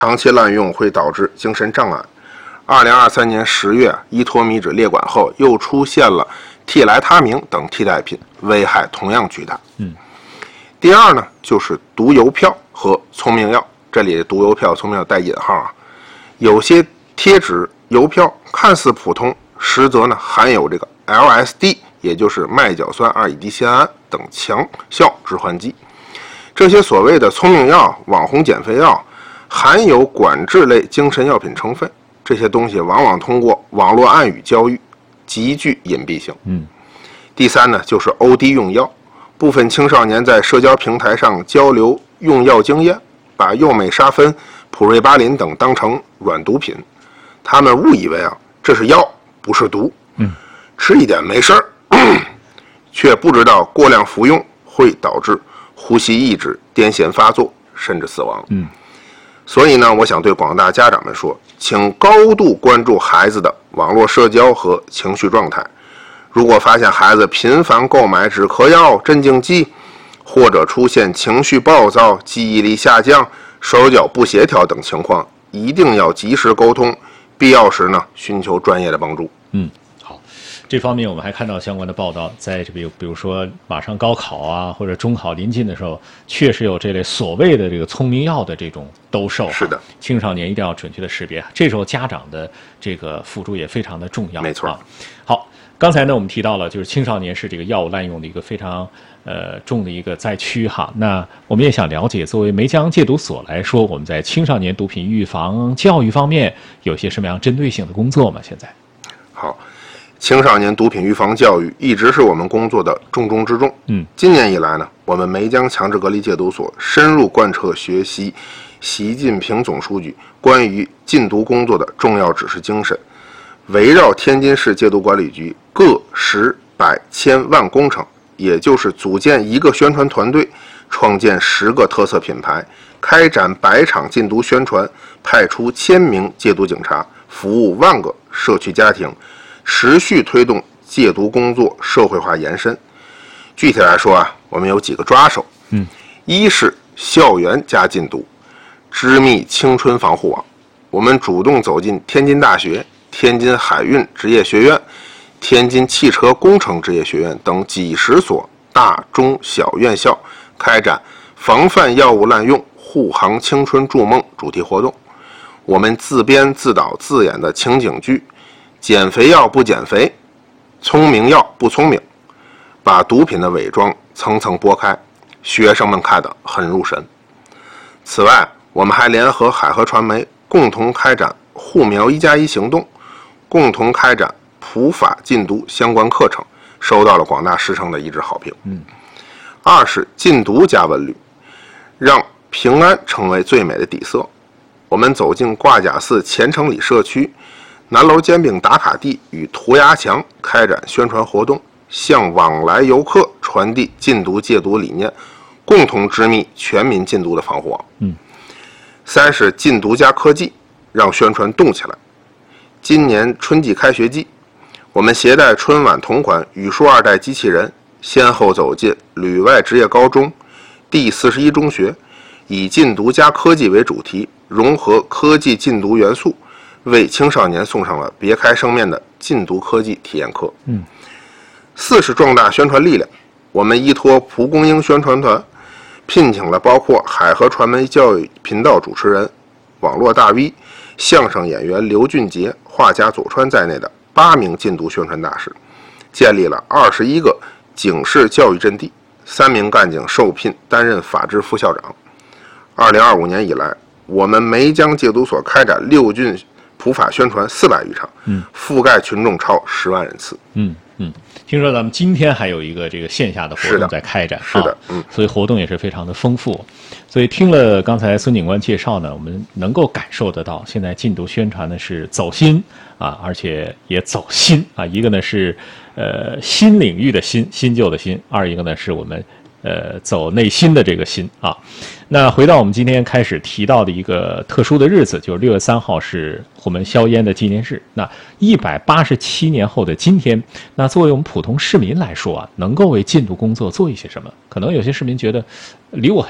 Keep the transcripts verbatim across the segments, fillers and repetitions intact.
长期滥用会导致精神障碍。二零二三年十月，依托米酯列管后，又出现了替来他明等替代品，危害同样巨大。 嗯。 第二呢，就是毒邮票和聪明药。这里的毒邮票、聪明药带引号啊。有些贴纸、邮票看似普通，实则呢含有这个 L S D， 也就是麦角酸二乙酯酰胺等强效致幻剂。这些所谓的聪明药、网红减肥药，含有管制类精神药品成分。这些东西往往通过网络暗语交易，极具隐蔽性。 嗯。 第三呢，就是 O D 用药。部分青少年在社交平台上交流用药经验，把右美沙芬、普瑞巴林等当成软毒品，他们误以为啊这是药，不是毒， 嗯， 吃一点没事儿，却不知道过量服用会导致呼吸抑制、癫痫发作，甚至死亡。 嗯， 所以呢，我想对广大家长们说，请高度关注孩子的网络社交和情绪状态。如果发现孩子频繁购买止咳药、镇静剂，或者出现情绪暴躁、记忆力下降、手脚不协调等情况，一定要及时沟通，必要时呢寻求专业的帮助。 嗯，好，这方面我们还看到相关的报道，在这比比如说马上高考啊或者中考临近的时候，确实有这类所谓的这个聪明药的这种兜售。 是的， 青少年一定要准确的识别，这时候家长的这个辅助也非常的重要。 没错。 啊、好。刚才呢，我们提到了，就是青少年是这个药物滥用的一个非常呃重的一个灾区哈。那我们也想了解，作为梅江戒毒所来说，我们在青少年毒品预防教育方面有些什么样针对性的工作吗？现在？ 好，青少年毒品预防教育一直是我们工作的重中之重。 嗯， 今年以来呢，我们梅江强制隔离戒毒所深入贯彻学习习近平总书记关于禁毒工作的重要指示精神。围绕天津市戒毒管理局各十百千万工程，也就是组建一个宣传团队，创建十个特色品牌，开展百场禁毒宣传，派出千名戒毒警察，服务万个社区家庭，持续推动戒毒工作社会化延伸。具体来说啊，我们有几个抓手。 嗯， 一是校园加禁毒，织密青春防护网。我们主动走进天津大学、天津海运职业学院、天津汽车工程职业学院等几十所大中小院校，开展防范药物滥用、护航青春筑梦主题活动。我们自编自导自演的情景剧，减肥药不减肥，聪明药不聪明，把毒品的伪装层层剥开，学生们看得很入神。此外，我们还联合海河传媒共同开展护苗一加一行动，共同开展普法禁毒相关课程，收到了广大师生的一致好评。 嗯， 二是禁毒加文旅，让平安成为最美的底色。我们走进挂甲寺前城里社区、南楼煎饼打卡地与涂鸦墙，开展宣传活动，向往来游客传递禁毒戒毒理念，共同织密全民禁毒的防护网。 嗯， 三是禁毒加科技，让宣传动起来。今年春季开学季，我们携带春晚同款语数二代机器人，先后走进旅外职业高中、第四十一中学，以禁毒加科技为主题，融合科技禁毒元素，为青少年送上了别开生面的禁毒科技体验课。 嗯， 四是壮大宣传力量，我们依托蒲公英宣传团，聘请了包括海河传媒教育频道主持人、网络大 V、相声演员刘俊杰、画家左川在内的八名禁毒宣传大使，建立了二十一个警示教育阵地，三名干警受聘担任法制副校长。二零二五年以来，我们梅江戒毒所开展六郡普法宣传四百余场， 嗯， 覆盖群众超十万人次。 嗯嗯，听说咱们今天还有一个这个线下的活动在开展， 是的，是的，嗯， 所以活动也是非常的丰富。所以听了刚才孙警官介绍呢，我们能够感受得到，现在禁毒宣传呢是走心啊，而且也走心啊。一个呢是呃新领域的新，新旧的新；二一个呢是我们呃走内心的这个心啊。那回到我们今天开始提到的一个特殊的日子，就是六月三号是虎门销烟的纪念日。那一百八十七年后的今天，那作为我们普通市民来说啊，能够为禁毒工作做一些什么？可能有些市民觉得离我很远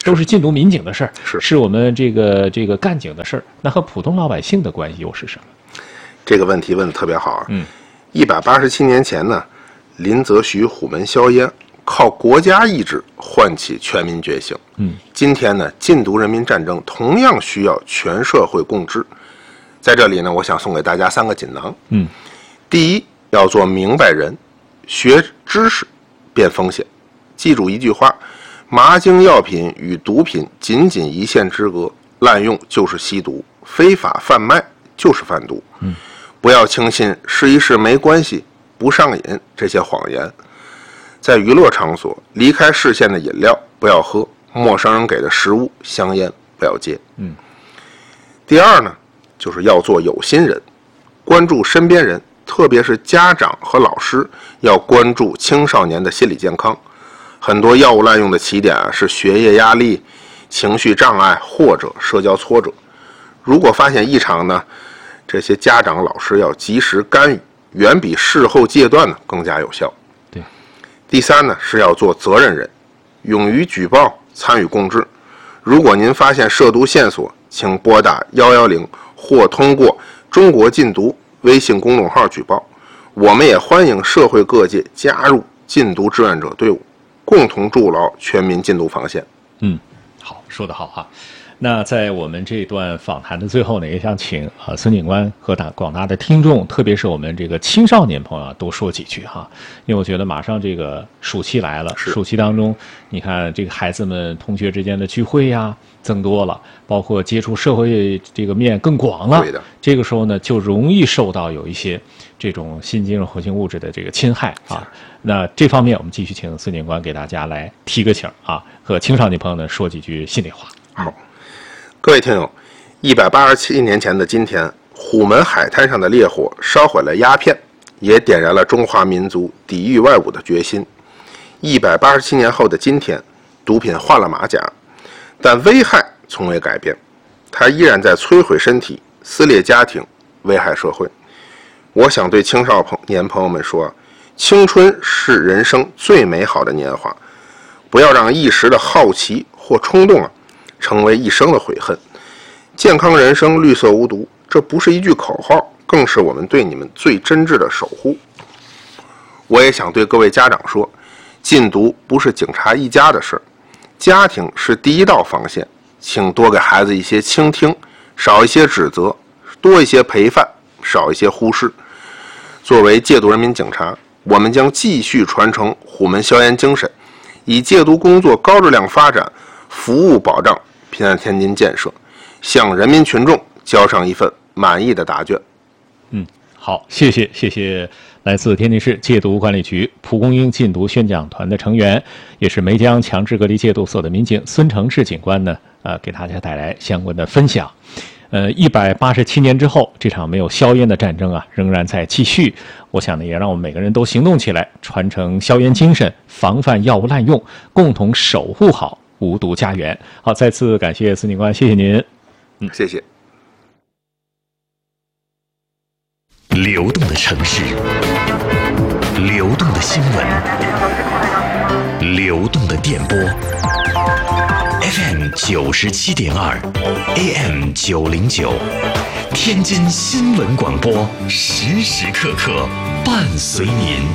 都是禁毒民警的事儿， 是是我们这个这个干警的事儿。那和普通老百姓的关系又是什么？ 这个问题问得特别好啊！ 嗯， 一百八十七年前呢，林则徐虎门销烟，靠国家意志唤起全民觉醒。 嗯， 今天呢，禁毒人民战争同样需要全社会共治。在这里呢，我想送给大家三个锦囊。 嗯， 第一，要做明白人，学知识，辨风险。记住一句话：麻精药品与毒品仅仅一线之隔，滥用就是吸毒，非法贩卖就是贩毒。 嗯， 不要轻信试一试没关系，不上瘾这些谎言。在娱乐场所，离开视线的饮料不要喝，陌生人给的食物、香烟不要接。 嗯。 第二呢，就是要做有心人，关注身边人，特别是家长和老师，要关注青少年的心理健康。很多药物滥用的起点啊，是学业压力、情绪障碍或者社交挫折。如果发现异常呢，这些家长、老师要及时干预，远比事后戒断呢更加有效。 对。 第三呢，是要做责任人，勇于举报，参与共治。如果您发现涉毒线索，请拨打一一零或通过中国禁毒微信公众号举报。我们也欢迎社会各界加入禁毒志愿者队伍，共同筑牢全民禁毒防线。 嗯，好，说得好哈。那在我们这段访谈的最后呢，也想请啊孙警官和大广大的听众，特别是我们这个青少年朋友啊，多说几句哈。因为我觉得马上这个暑期来了，暑期当中，你看这个孩子们同学之间的聚会呀增多了，包括接触社会这个面更广了。 对的。这个时候呢，就容易受到有一些这种新精神活性物质的这个侵害啊。那这方面，我们继续请孙警官给大家来提个醒啊，和青少年朋友们说几句心里话。 好。各位听友，一百八十七年前的今天，虎门海滩上的烈火烧毁了鸦片，也点燃了中华民族抵御外侮的决心。一百八十七年后的今天，毒品换了马甲，但危害从未改变，它依然在摧毁身体、撕裂家庭、危害社会。我想对青少年朋友们说，青春是人生最美好的年华，不要让一时的好奇或冲动啊成为一生的悔恨。健康人生，绿色无毒，这不是一句口号，更是我们对你们最真挚的守护。我也想对各位家长说，禁毒不是警察一家的事，家庭是第一道防线，请多给孩子一些倾听，少一些指责，多一些陪伴，少一些忽视。作为戒毒人民警察，我们将继续传承虎门销烟精神，以戒毒工作高质量发展，服务保障平安天津建设，向人民群众交上一份满意的答卷。 嗯，好，谢谢，谢谢来自天津市戒毒管理局蒲公英禁毒宣讲团的成员，也是梅江强制隔离戒毒所的民警孙成志警官呢，呃，给大家带来相关的分享。呃，一百八十七年之后，这场没有硝烟的战争啊，仍然在继续。我想呢，也让我们每个人都行动起来，传承硝烟精神，防范药物滥用，共同守护好无毒家园。好，再次感谢孙警官，谢谢您。 嗯，谢谢。 流动的城市，流动的新闻，流动的电波。F M 九十七点二 ，A M 九零九，天津新闻广播，时时刻刻伴随您。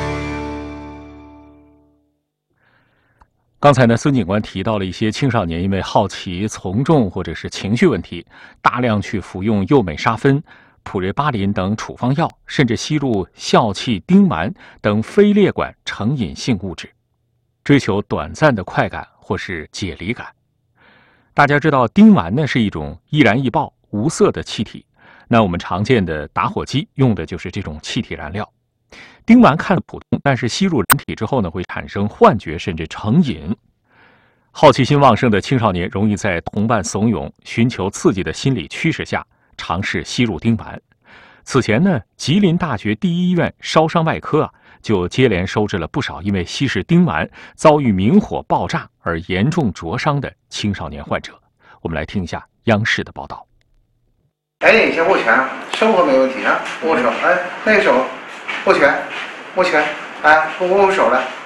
刚才呢，孙警官提到了一些青少年因为好奇、从众或者是情绪问题，大量去服用右美沙芬、普瑞巴林等处方药，甚至吸入笑气丁烷等非列管成瘾性物质，追求短暂的快感或是解离感。大家知道，丁烷呢是一种易燃易爆、无色的气体，那我们常见的打火机用的就是这种气体燃料。丁烷看着普通，但是吸入人体之后呢，会产生幻觉，甚至成瘾。好奇心旺盛的青少年容易在同伴怂恿、寻求刺激的心理驱使下，尝试吸入丁烷。此前呢，吉林大学第一医院烧伤外科啊，就接连收治了不少因为吸食丁烷遭遇明火爆炸而严重灼伤的青少年患者。我们来听一下央视的报道。 哎，你先握拳，生活没问题啊，握手。哎，那个手，握拳，握拳，哎，握握手来。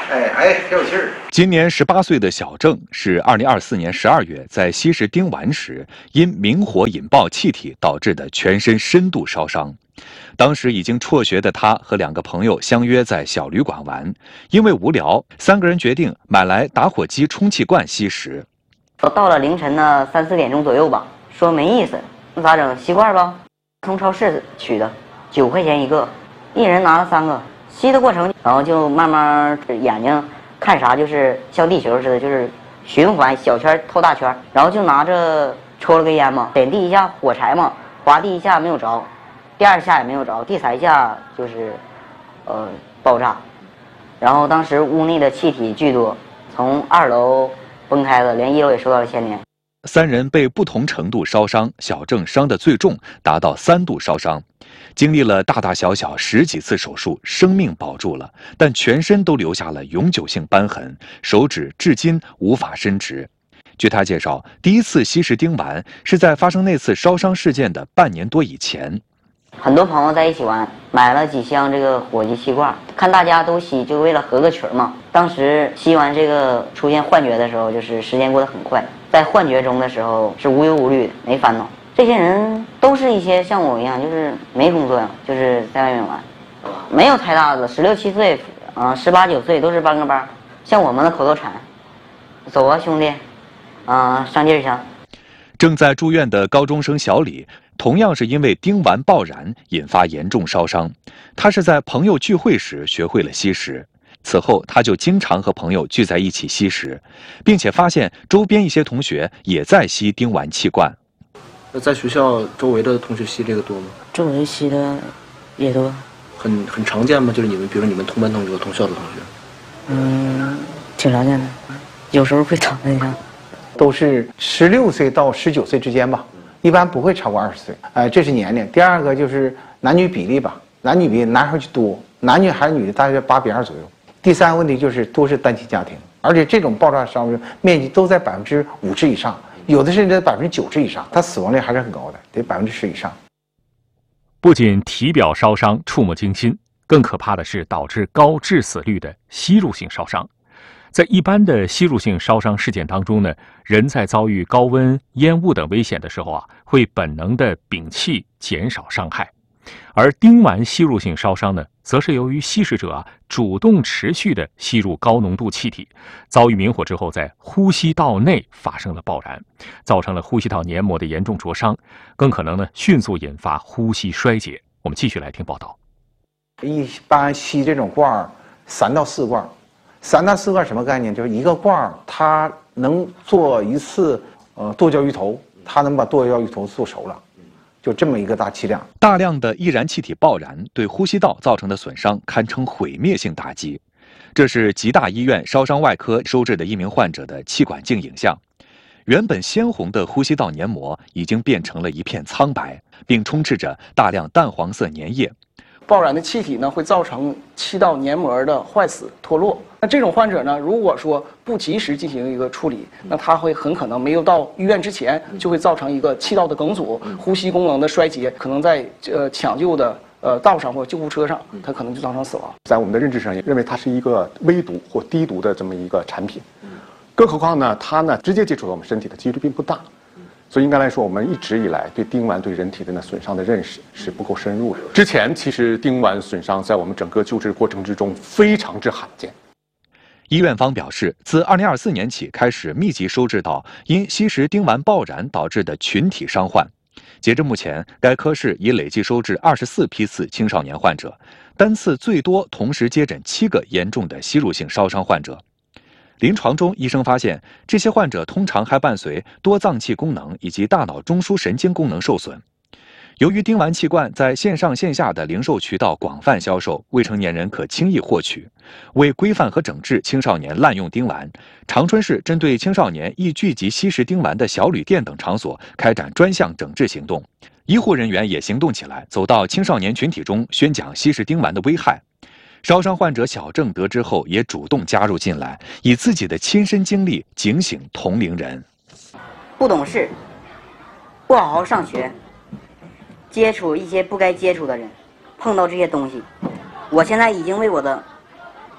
哎哎，挺有气儿。 今年十八岁的小郑是二零二四年十二月在吸食丁烷时，因明火引爆气体导致的全身深度烧伤。当时已经辍学的他和两个朋友相约在小旅馆玩，因为无聊，三个人决定买来打火机充气罐吸食。 到了凌晨的三四点钟左右吧，说没意思，那咋整？吸罐吧，从超市取的，九块钱一个，一人拿了三个。吸的过程，然后就慢慢眼睛看啥就是像地球似的，就是循环小圈透大圈，然后就拿着抽了根烟嘛，点第一下火柴嘛，划第一下没有着，第二下也没有着，第三下就是呃爆炸，然后当时屋内的气体巨多，从二楼崩开了，连一楼也受到了牵连。 三人被不同程度烧伤，小郑伤得最重，达到三度烧伤，经历了大大小小十几次手术，生命保住了，但全身都留下了永久性瘢痕，手指至今无法伸直。据他介绍，第一次吸食丁烷是在发生那次烧伤事件的半年多以前。 很多朋友在一起玩，买了几箱这个火机气罐，看大家都吸，就为了合个群嘛。当时吸完这个出现幻觉的时候，就是时间过得很快，在幻觉中的时候是无忧无虑，没烦恼。这些人都是一些像我一样，就是没工作呀，就是在外面玩，没有太大的，十六七岁，啊、呃，十八九岁都是班个班。像我们的口头禅，走啊兄弟，啊、呃，上劲儿去。 正在住院的高中生小李，同样是因为丁烷爆燃引发严重烧伤。他是在朋友聚会时学会了吸食，此后他就经常和朋友聚在一起吸食，并且发现周边一些同学也在吸丁烷气罐。 那在学校周围的同学吸这个多吗？ 周围吸的也多。 很很常见吗？就是你们，比如说你们同班同学和同校的同学。 嗯，挺常见的，有时候会讨论一下。 都是十六岁到十九岁之间吧，一般不会超过二十岁。呃，这是年龄。第二个就是男女比例吧，男女比例男孩就多，男女孩女的大约八比二左右。第三个问题就是都是单亲家庭，而且这种爆炸伤亡面积都在百分之五十以上，有的甚至在百分之九十以上，它死亡率还是很高的，得百分之十以上。 不仅体表烧伤触目惊心，更可怕的是导致高致死率的吸入性烧伤。在一般的吸入性烧伤事件当中呢，人在遭遇高温、烟雾等危险的时候啊，会本能的摒弃，减少伤害。而丁烷吸入性烧伤呢，则是由于吸食者啊主动持续的吸入高浓度气体，遭遇明火之后，在呼吸道内发生了爆燃，造成了呼吸道黏膜的严重灼伤，更可能呢迅速引发呼吸衰竭。我们继续来听报道。 一般吸这种罐儿，三到四罐。三到四罐什么概念？就是一个罐儿，它能做一次呃剁椒鱼头，它能把剁椒鱼头做熟了，就这么一个大气量。 大量的易燃气体爆燃对呼吸道造成的损伤堪称毁灭性打击。这是吉大医院烧伤外科收治的一名患者的气管镜影像，原本鲜红的呼吸道黏膜已经变成了一片苍白，并充斥着大量淡黄色粘液。 爆燃的气体呢，会造成气道黏膜的坏死脱落。那这种患者呢，如果说不及时进行一个处理，那他会很可能没有到医院之前，就会造成一个气道的梗阻、呼吸功能的衰竭，可能在呃抢救的呃道上或者救护车上，它可能就造成死亡。 在我们的认知上，也认为它是一个微毒或低毒的这么一个产品。更何况呢，它呢直接接触到我们身体的几率并不大。所以应该来说，我们一直以来对丁烷对人体的呢损伤的认识是不够深入的。之前其实丁烷损伤在我们整个救治过程之中非常之罕见。 医院方表示，自二零二四年起开始密集收治到因吸食丁烷爆燃导致的群体伤患。截至目前，该科室已累计收治二十四批次青少年患者，单次最多同时接诊七个严重的吸入性烧伤患者。临床中，医生发现这些患者通常还伴随多脏器功能以及大脑中枢神经功能受损。由于丁烷气罐在线上线下的零售渠道广泛销售，未成年人可轻易获取。为规范和整治青少年滥用丁烷，长春市针对青少年易聚集吸食丁烷的小旅店等场所开展专项整治行动。医护人员也行动起来，走到青少年群体中宣讲吸食丁烷的危害。烧伤患者小郑得知后，也主动加入进来，以自己的亲身经历警醒同龄人。 不懂事，不好好上学，接触一些不该接触的人，碰到这些东西，我现在已经为我的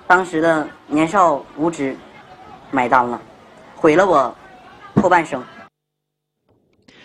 当时的年少无知，买单了，毁了我后半生。